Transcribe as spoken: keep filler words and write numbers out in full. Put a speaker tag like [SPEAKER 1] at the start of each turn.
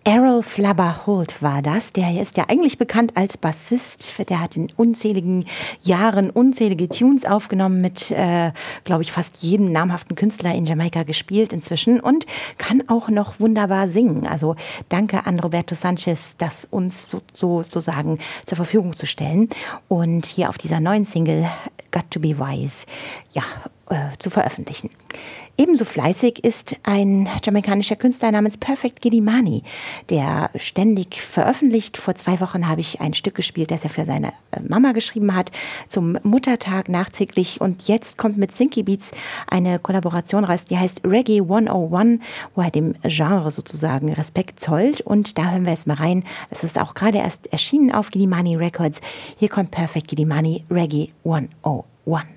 [SPEAKER 1] Errol Flubber Holt war das. Der ist ja eigentlich bekannt als Bassist. Der hat in unzähligen Jahren unzählige Tunes aufgenommen, mit, äh, glaube ich, fast jedem namhaften Künstler in Jamaika gespielt inzwischen und kann auch noch wunderbar singen. Also danke an Roberto Sanchez, das uns so, so, sozusagen zur Verfügung zu stellen und hier auf dieser neuen Single Got to Be Wise ja, äh, zu veröffentlichen. Ebenso fleißig ist ein jamaikanischer Künstler namens Perfect Giddimani, der ständig veröffentlicht. Vor zwei Wochen habe ich ein Stück gespielt, das er für seine Mama geschrieben hat, zum Muttertag nachträglich. Und jetzt kommt mit Zinky Beats eine Kollaboration raus, die heißt Reggae hundertundeins, wo er dem Genre sozusagen Respekt zollt. Und da hören wir jetzt mal rein. Das ist auch gerade erst erschienen auf Giddimani Records. Hier kommt Perfect Giddimani, Reggae hundertundeins.